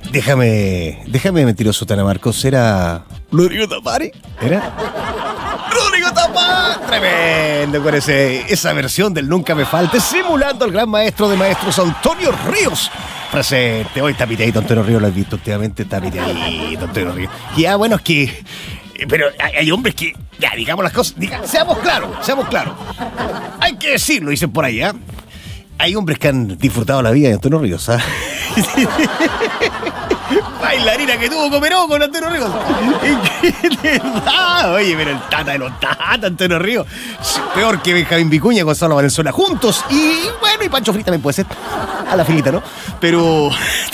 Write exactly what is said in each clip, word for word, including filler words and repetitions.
Déjame, déjame mentiroso, Tana Marcos. ¿Era Rodrigo Tapari? ¿Era? ¡Rodrigo Tapari! Tremendo con ese, esa versión del Nunca Me Falte, simulando al gran maestro de maestros, Antonio Ríos. Presente. Hoy está piteadito, Antonio Ríos, lo has visto últimamente, está piteadito, Antonio Ríos. Y ya, bueno, es que... Pero hay, hay hombres que... Ya, digamos las cosas, diga, seamos claros, seamos claros. Hay que decirlo, dicen por ahí, ¿ah? ¿eh? Hay hombres que han disfrutado la vida de Antonio Ríos, ¿ah? Bailarina que tuvo Comeró con Antonio Ríos. Ah, oye, pero el tata de los tatas, Antonio Ríos. Peor que Benjamín Vicuña y Gonzalo Valenzuela juntos. Y bueno, y Pancho Fritz también puede ser. A la filita, ¿no? Pero...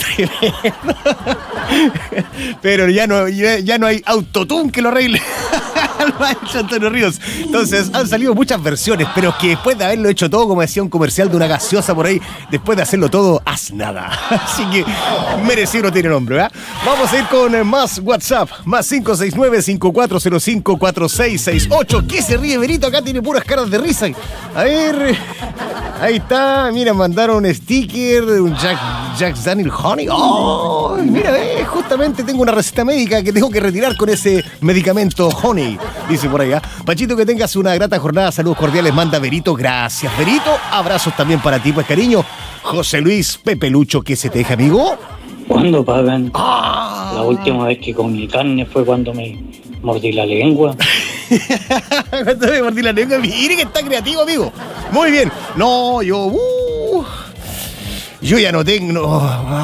pero ya no, ya, ya no hay autotune que lo arregle al maestro Antonio Ríos. Entonces han salido muchas versiones, pero que después de haberlo hecho todo, como decía un comercial de una gaseosa por ahí, después de hacerlo todo, haz nada. Así que merecido no tiene nombre, ¿verdad? Vamos a ir con más WhatsApp, más cinco seis nueve, cinco cuatro cero cinco, cuatro seis seis ocho. ¿Qué se ríe Berito? Acá tiene puras caras de risa. A ver, ahí está, mira, mandaron un sticker de un Jack, Jack Daniel Honey. ¡Oh! Mira, eh, justamente tengo una receta médica que tengo que retirar con ese medicamento Honey, dice por allá. Pachito, que tengas una grata jornada, saludos cordiales, manda Berito, gracias Berito, abrazos también para ti, pues cariño. José Luis Pepe Lucho, ¿qué se te deja, amigo? ¿Cuándo pagan? Ah. La última vez que comí carne fue cuando me mordí la lengua. Cuando me mordí la lengua, mire que está creativo, amigo. Muy bien. No, yo... Uh, yo ya no tengo... No,